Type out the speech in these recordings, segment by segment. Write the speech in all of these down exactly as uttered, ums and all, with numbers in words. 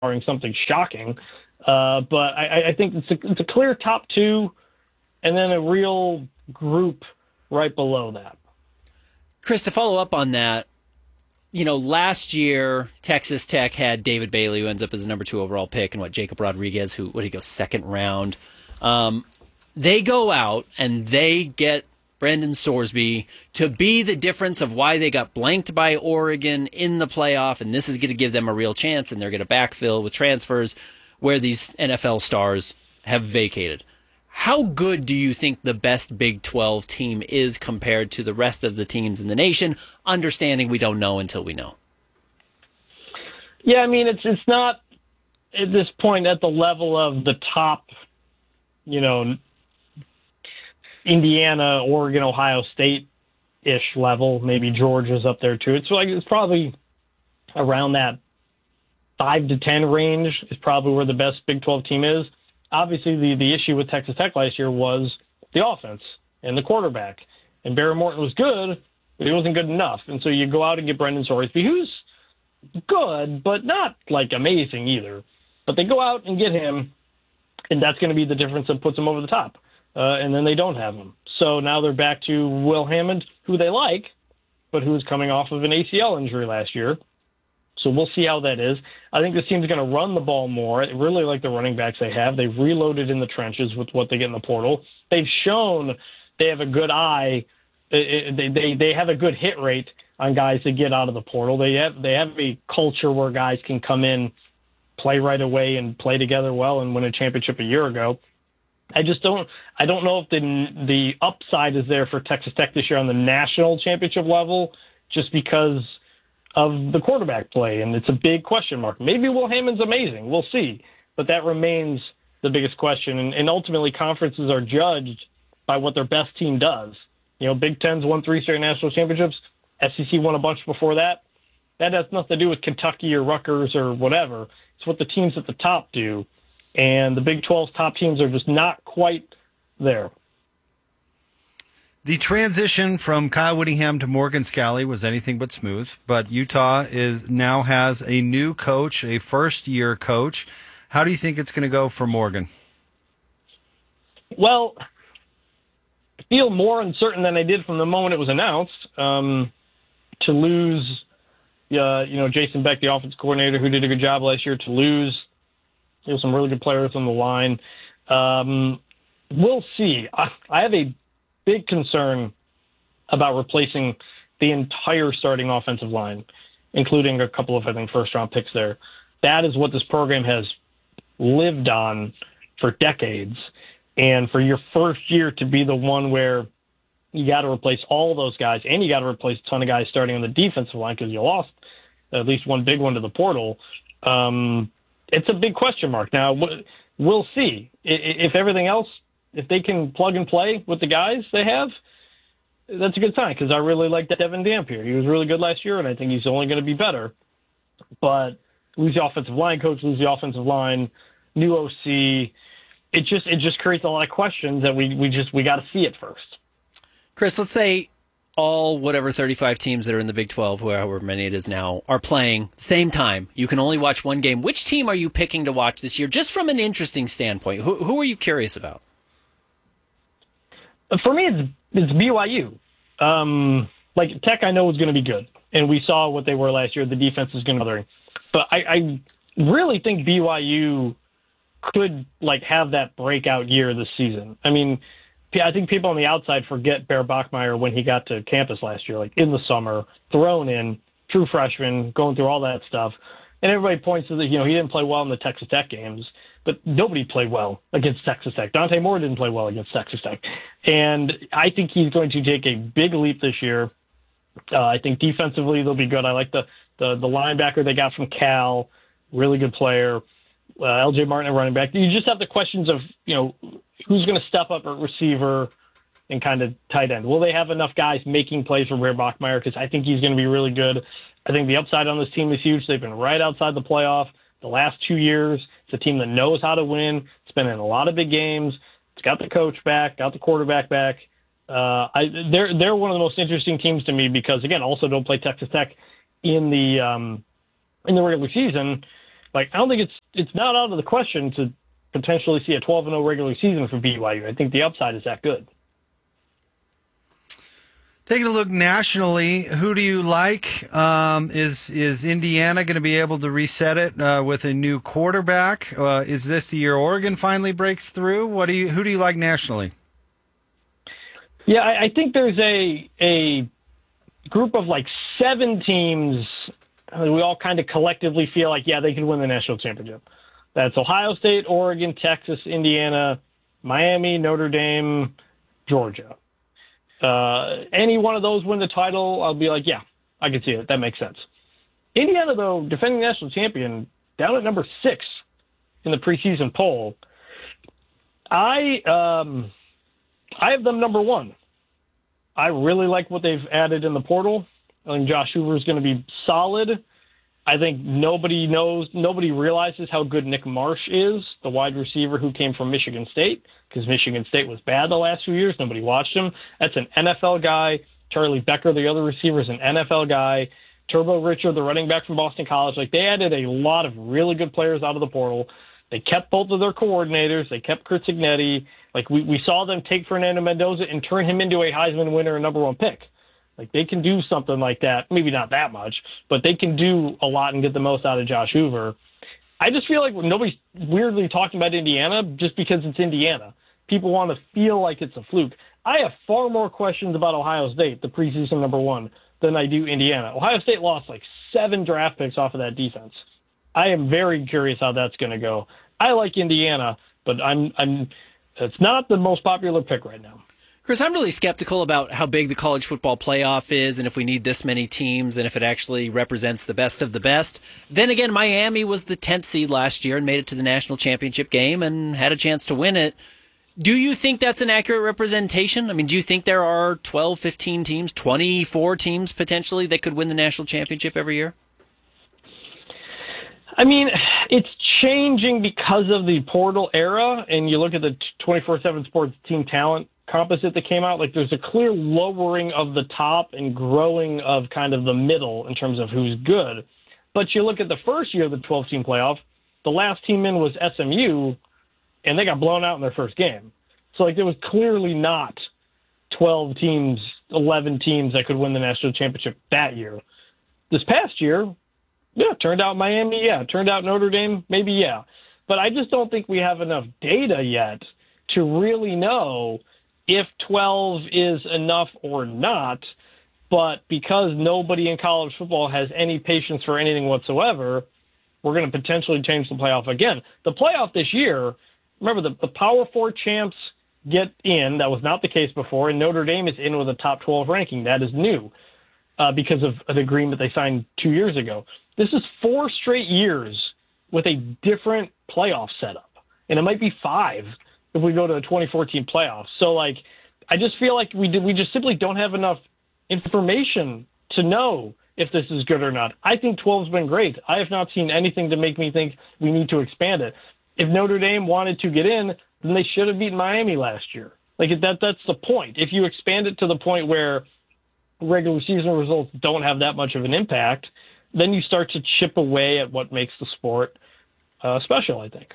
barring something shocking. Uh, but I, I think it's a, it's a clear top two, and then a real group right below that. Chris, to follow up on that, you know, last year Texas Tech had David Bailey, who ends up as the number two overall pick, and what Jacob Rodriguez, who what did he go second round. Um, they go out and they get Brendan Sorsby to be the difference of why they got blanked by Oregon in the playoff, and this is going to give them a real chance, and they're going to backfill with transfers where these N F L stars have vacated. How good do you think the best Big twelve team is compared to the rest of the teams in the nation, understanding we don't know until we know? Yeah, I mean, it's it's not at this point at the level of the top, you know, Indiana, Oregon, Ohio State-ish level. Maybe Georgia's up there too. It's like it's probably around that five to ten range is probably where the best Big twelve team is. Obviously, the, the issue with Texas Tech last year was the offense and the quarterback. And Barry Morton was good, but he wasn't good enough. And so you go out and get Brendan Sorsby, who's good, but not, like, amazing either. But they go out and get him, and that's going to be the difference that puts him over the top. Uh, and then they don't have him. So now they're back to Will Hammond, who they like, but who's coming off of an A C L injury last year. So we'll see how that is. I think this team's going to run the ball more. I really like the running backs they have. They've reloaded in the trenches with what they get in the portal. They've shown they have a good eye. They they they have a good hit rate on guys that get out of the portal. They have they have a culture where guys can come in, play right away, and play together well and win a championship a year ago. I just don't I don't know if the the upside is there for Texas Tech this year on the national championship level, just because of the quarterback play, and it's a big question mark. Maybe Will Hammond's amazing. We'll see. But that remains the biggest question. And, and ultimately, conferences are judged by what their best team does. You know, Big Ten's won three straight national championships. S E C won a bunch before that. That has nothing to do with Kentucky or Rutgers or whatever. It's what the teams at the top do. And the Big twelve's top teams are just not quite there. The transition from Kyle Whittingham to Morgan Scalley was anything but smooth, but Utah is now has a new coach, a first-year coach. How do you think it's going to go for Morgan? Well, I feel more uncertain than I did from the moment it was announced. Um, to lose, uh, you know, Jason Beck, the offensive coordinator, who did a good job last year, to lose, you know, some really good players on the line. Um, we'll see. I, I have a big concern about replacing the entire starting offensive line, including a couple of, I think, first-round picks there. That is what this program has lived on for decades. And for your first year to be the one where you got to replace all those guys, and you got to replace a ton of guys starting on the defensive line because you lost at least one big one to the portal, um, it's a big question mark. Now, we'll see. If everything else, if they can plug and play with the guys they have, that's a good sign, because I really like Devin Dampier. He was really good last year, and I think he's only going to be better. But lose the offensive line coach, lose the offensive line, new O C, it just it just creates a lot of questions that we, we just we got to see it first. Chris, let's say all whatever thirty-five teams that are in the Big twelve, however many it is now, are playing same time. You can only watch one game. Which team are you picking to watch this year, just from an interesting standpoint? Who, who are you curious about? For me, it's, it's B Y U. Um, like, Tech I know is going to be good, and we saw what they were last year. The defense is going to be But I, I really think B Y U could, like, have that breakout year this season. I mean, I think people on the outside forget Bear Bachmeier when he got to campus last year, like in the summer, thrown in, true freshman, going through all that stuff. And everybody points to the, you know, he didn't play well in the Texas Tech games, but nobody played well against Texas Tech. Dante Moore didn't play well against Texas Tech. And I think he's going to take a big leap this year. Uh, I think defensively they'll be good. I like the, the, the linebacker they got from Cal, really good player. Uh, L J Martin at running back. You just have the questions of, you know, who's going to step up at receiver and kind of tight end. Will they have enough guys making plays for Bear Bachmeier? Because I think he's going to be really good. I think the upside on this team is huge. They've been right outside the playoff the last two years. It's a team that knows how to win. It's been in a lot of big games. It's got the coach back, got the quarterback back. Uh, I, they're they're one of the most interesting teams to me because, again, also don't play Texas Tech in the um, in the regular season. Like, I don't think it's it's not out of the question to potentially see a twelve and oh regular season for B Y U. I think the upside is that good. Taking a look nationally, who do you like? Um, is is Indiana going to be able to reset it uh, with a new quarterback? Uh, is this the year Oregon finally breaks through? What do you who do you like nationally? Yeah, I, I think there's a a group of like seven teams. We all kind of collectively feel like, yeah, they could win the national championship. That's Ohio State, Oregon, Texas, Indiana, Miami, Notre Dame, Georgia. Uh, any one of those win the title, I'll be like, yeah, I can see it. That makes sense. Indiana, though, defending national champion, down at number six in the preseason poll. I um, I have them number one. I really like what they've added in the portal. I think Josh Hoover is going to be solid. I think nobody knows, nobody realizes how good Nick Marsh is, the wide receiver who came from Michigan State, because Michigan State was bad the last few years. Nobody watched him. That's an N F L guy. Charlie Becker, the other receiver, is an N F L guy. Turbo Richard, the running back from Boston College. Like, they added a lot of really good players out of the portal. They kept both of their coordinators. They kept Chris Ignetti. Like, we, we saw them take Fernando Mendoza and turn him into a Heisman winner and number one pick. Like, they can do something like that. Maybe not that much, but they can do a lot and get the most out of Josh Hoover. I just feel like nobody's weirdly talking about Indiana just because it's Indiana. People want to feel like it's a fluke. I have far more questions about Ohio State, the preseason number one, than I do Indiana. Ohio State lost like seven draft picks off of that defense. I am very curious how that's going to go. I like Indiana, but I'm I'm it's not the most popular pick right now. Chris, I'm really skeptical about how big the college football playoff is and if we need this many teams and if it actually represents the best of the best. Then again, Miami was the tenth seed last year and made it to the national championship game and had a chance to win it. Do you think that's an accurate representation? I mean, do you think there are twelve, fifteen teams, twenty-four teams potentially that could win the national championship every year? I mean, it's changing because of the portal era, and you look at the twenty-four seven Sports team talent composite that came out, like there's a clear lowering of the top and growing of kind of the middle in terms of who's good. But you look at the first year of the twelve-team playoff, the last team in was S M U, and they got blown out in their first game. So, like, there was clearly not twelve teams, eleven teams that could win the national championship that year. This past year, yeah, turned out Miami, yeah. Turned out Notre Dame, maybe, yeah. But I just don't think we have enough data yet to really know if twelve is enough or not. But because nobody in college football has any patience for anything whatsoever, we're going to potentially change the playoff again. The playoff this year, remember, the, the Power Four champs get in. That was not the case before, and Notre Dame is in with a top twelve ranking. That is new uh, because of an agreement they signed two years ago. This is four straight years with a different playoff setup, and it might be five if we go to a twenty-four team playoff. So, like, I just feel like we did, we just simply don't have enough information to know if this is good or not. I think twelve's been great. I have not seen anything to make me think we need to expand it. If Notre Dame wanted to get in, then they should have beaten Miami last year. Like, that that's the point. If you expand it to the point where regular season results don't have that much of an impact, then you start to chip away at what makes the sport uh, special, I think.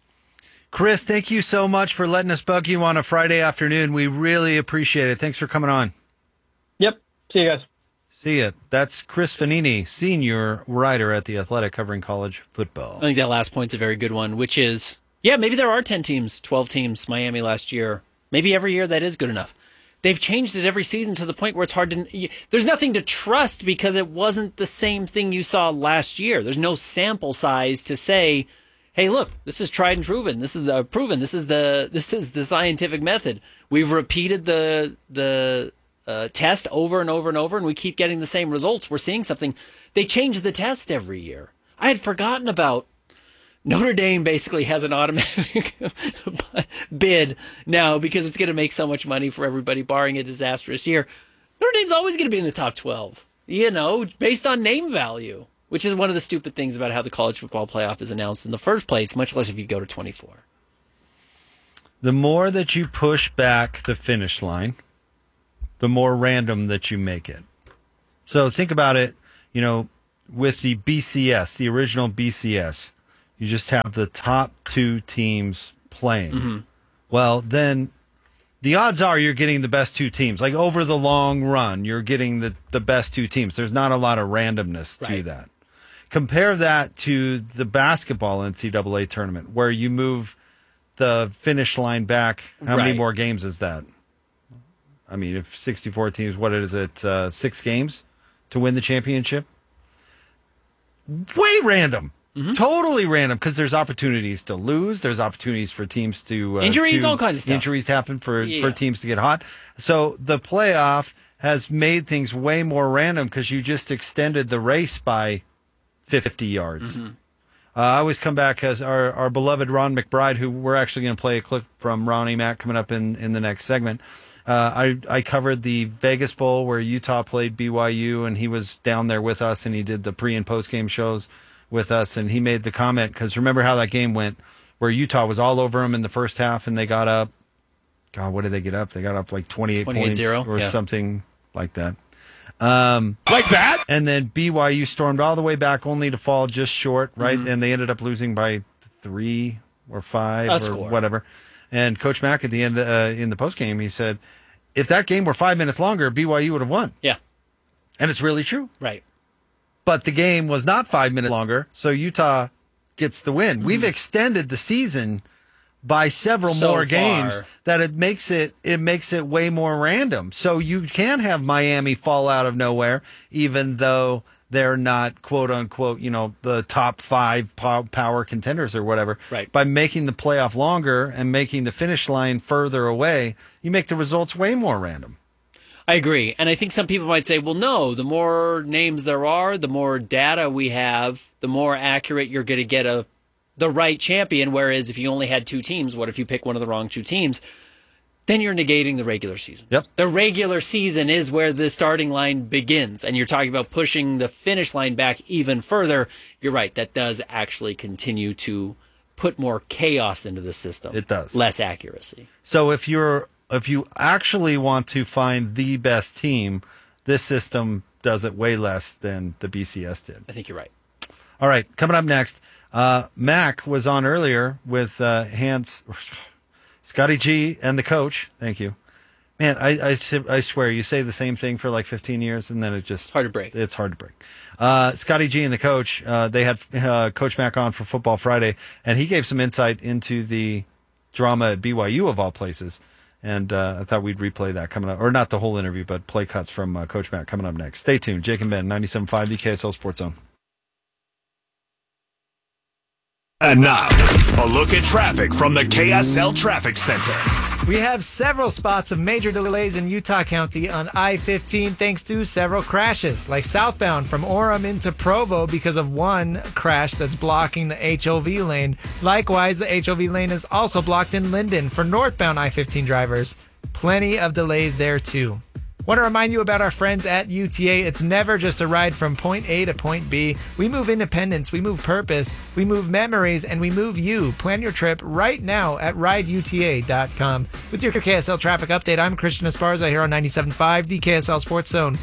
Chris, thank you so much for letting us bug you on a Friday afternoon. We really appreciate it. Thanks for coming on. Yep. See you guys. See ya. That's Chris Fanini, senior writer at The Athletic, covering college football. I think that last point's a very good one, which is, yeah, maybe there are ten teams, twelve teams, Miami last year. Maybe every year that is good enough. They've changed it every season to the point where it's hard to... There's nothing to trust because it wasn't the same thing you saw last year. There's no sample size to say, hey, look, this is tried and proven. This is the proven. This is the this is the scientific method. We've repeated the the uh, test over and over and over, and we keep getting the same results. We're seeing something. They change the test every year. I had forgotten about Notre Dame basically has an automatic bid now because it's going to make so much money for everybody, barring a disastrous year. Notre Dame's always going to be in the top twelve, you know, based on name value, which is one of the stupid things about how the college football playoff is announced in the first place, much less if you go to twenty-four. The more that you push back the finish line, the more random that you make it. So think about it, you know, with the B C S, the original B C S. You just have the top two teams playing. Mm-hmm. Well, then the odds are you're getting the best two teams. Like over the long run, you're getting the, the best two teams. There's not a lot of randomness to Right. that. Compare that to the basketball N C double A tournament where you move the finish line back. How many Right. more games is that? I mean, if sixty-four teams, what is it? Uh, six games to win the championship? Way random. Mm-hmm. Totally random because there's opportunities to lose. There's opportunities for teams to uh, Injuries, to- all kinds of stuff. Injuries happen for, Yeah. for teams to get hot. So the playoff has made things way more random because you just extended the race by fifty yards. Mm-hmm. Uh, I always come back as our, our beloved Ron McBride, who we're actually going to play a clip from Ronnie Mack coming up in, in the next segment. Uh, I, I covered the Vegas Bowl where Utah played B Y U, and he was down there with us, and he did the pre and post game shows with us, and he made the comment because remember how that game went, where Utah was all over them in the first half, and they got up. God, what did they get up? They got up like twenty-eight points or yeah. something like that. Um, Like that? and then B Y U stormed all the way back, only to fall just short, right? Mm-hmm. And they ended up losing by three or five A or score. whatever. And Coach Mack at the end uh, in the post game, he said, "If that game were five minutes longer, B Y U would have won." Yeah. And it's really true. Right. But the game was not five minutes longer, so Utah gets the win. We've extended the season by several So more far. games that it makes it it makes it way more random. So you can have Miami fall out of nowhere, even though they're not quote unquote, you know, the top five pow- power contenders or whatever. Right. By making the playoff longer and making the finish line further away, you make the results way more random. I agree. And I think some people might say, well, no, the more names there are, the more data we have, the more accurate you're going to get a the right champion. Whereas if you only had two teams, what if you pick one of the wrong two teams? Then you're negating the regular season. Yep. The regular season is where the starting line begins. And you're talking about pushing the finish line back even further. You're right. That does actually continue to put more chaos into the system. It does. Less accuracy. So if you're if you actually want to find the best team, this system does it way less than the B C S did. I think you're right. All right, coming up next, uh, Mac was on earlier with uh, Hans, Scotty G, and the coach. Thank you. Man, I, I, I swear, you say the same thing for like fifteen years, and then it just... It's hard to break. It's hard to break. Uh, Scotty G and the coach, uh, they had uh, Coach Mac on for Football Friday, and he gave some insight into the drama at B Y U, of all places. And uh, I thought we'd replay that coming up. Or not the whole interview, but play cuts from uh, Coach Mac coming up next. Stay tuned. Jake and Ben, ninety-seven point five D K S L Sports Zone. And now, a look at traffic from the K S L Traffic Center. We have several spots of major delays in Utah County on I fifteen thanks to several crashes, like southbound from Orem into Provo because of one crash that's blocking the H O V lane. Likewise, the H O V lane is also blocked in Linden for northbound I fifteen drivers. Plenty of delays there too. Want to remind you about our friends at U T A. It's never just a ride from point A to point B. We move independence, we move purpose, we move memories, and we move you. Plan your trip right now at ride U T A dot com. With your K S L traffic update, I'm Christian Esparza here on ninety-seven point five, the K S L Sports Zone.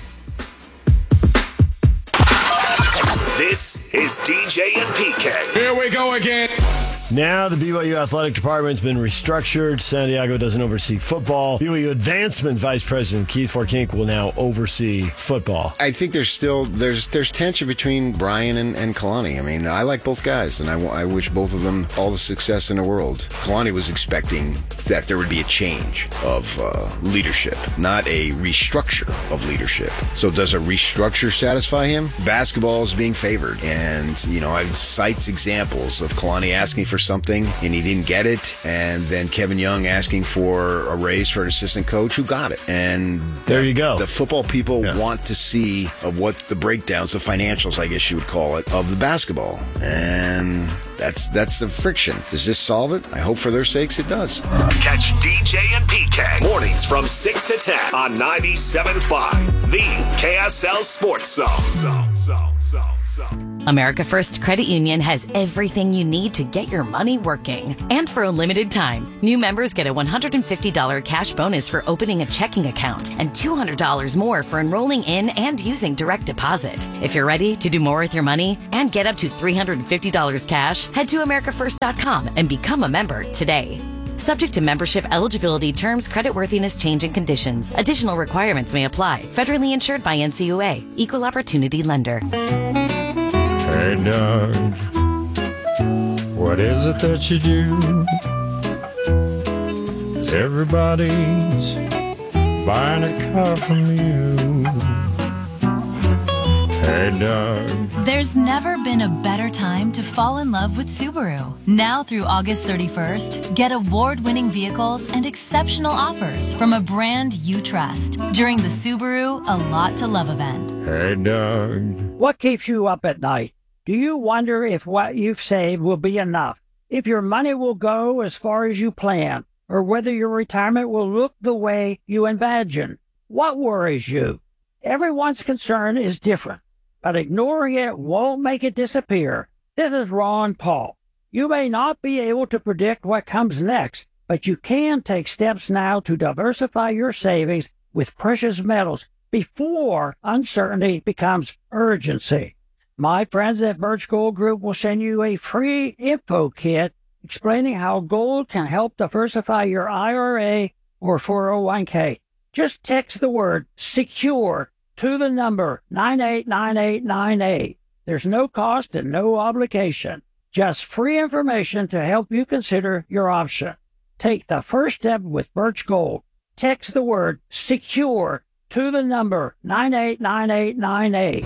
This is D J and P K. Here we go again. Now the B Y U athletic department's been restructured. Santiago doesn't oversee football. B Y U advancement vice president Keith Forkink will now oversee football. I think there's still there's there's tension between Brian and, and Kalani. I mean, I like both guys, and I, I wish both of them all the success in the world. Kalani was expecting that there would be a change of uh, leadership, not a restructure of leadership. So does a restructure satisfy him? Basketball is being favored, and you know, I cites examples of Kalani asking for something and he didn't get it, and then Kevin Young asking for a raise for an assistant coach who got it. And there you go. The football people yeah. want to see of what the breakdowns, the financials, I guess you would call it, of the basketball, and that's that's the friction. Does this solve it? I hope for their sakes it does. Catch D J and P K mornings from six to ten on ninety-seven point five, the K S L Sports Zone. Zone, zone, zone, zone. America First Credit Union has everything you need to get your money working. And for a limited time, new members get a one hundred fifty dollars cash bonus for opening a checking account and two hundred dollars more for enrolling in and using direct deposit. If you're ready to do more with your money and get up to three hundred fifty dollars cash, head to america first dot com and become a member today. Subject to membership eligibility, terms, creditworthiness, change, and conditions. Additional requirements may apply. Federally insured by N C U A. Equal Opportunity Lender. Hey, Doug, what is it that you do? 'Cause everybody's buying a car from you. Hey, Doug. There's never been a better time to fall in love with Subaru. Now through August thirty-first, get award-winning vehicles and exceptional offers from a brand you trust during the Subaru A Lot to Love event. Hey, Doug. What keeps you up at night? Do you wonder if what you've saved will be enough? If your money will go as far as you plan? Or whether your retirement will look the way you imagine? What worries you? Everyone's concern is different, but ignoring it won't make it disappear. This is Ron Paul. You may not be able to predict what comes next, but you can take steps now to diversify your savings with precious metals before uncertainty becomes urgency. My friends at Birch Gold Group will send you a free info kit explaining how gold can help diversify your I R A or four oh one k. Just text the word SECURE to the number nine eight nine eight nine eight. There's no cost and no obligation. Just free information to help you consider your option. Take the first step with Birch Gold. Text the word SECURE to the number nine eight nine eight nine eight.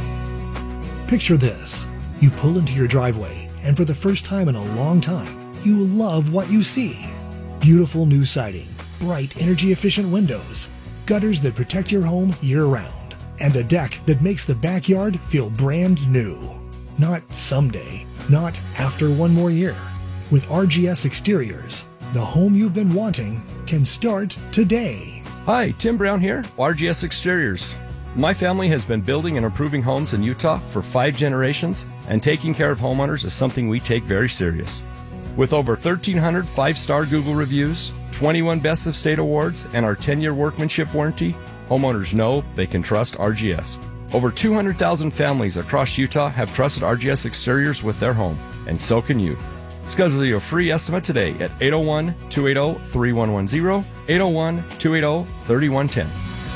Picture this. You pull into your driveway, and for the first time in a long time, you love what you see. Beautiful new siding, bright energy-efficient windows, gutters that protect your home year-round, and a deck that makes the backyard feel brand new. Not someday, not after one more year. With R G S Exteriors, the home you've been wanting can start today. Hi, Tim Brown here, R G S Exteriors. My family has been building and improving homes in Utah for five generations, and taking care of homeowners is something we take very serious. With over thirteen hundred five-star Google reviews, twenty-one Best of State awards, and our ten-year workmanship warranty, homeowners know they can trust R G S. Over two hundred thousand families across Utah have trusted R G S Exteriors with their home, and so can you. Schedule your free estimate today at eight oh one, two eight zero, three one one zero, eight oh one, two eight zero, three one one zero.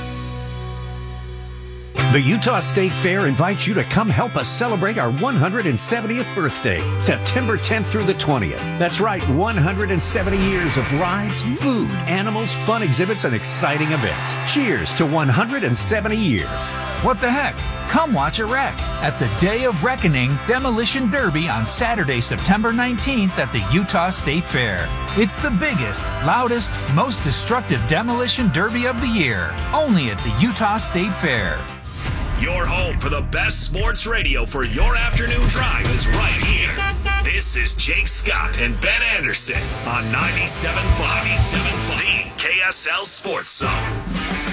The Utah State Fair invites you to come help us celebrate our one hundred seventieth birthday, September tenth through the twentieth. That's right, one hundred seventy years of rides, food, animals, fun exhibits, and exciting events. Cheers to one hundred seventy years. What the heck? Come watch a wreck at the Day of Reckoning Demolition Derby on Saturday, September nineteenth at the Utah State Fair. It's the biggest, loudest, most destructive demolition derby of the year, only at the Utah State Fair. Your home for the best sports radio for your afternoon drive is right here. This is Jake Scott and Ben Anderson on ninety-seven point five, the K S L Sports Zone.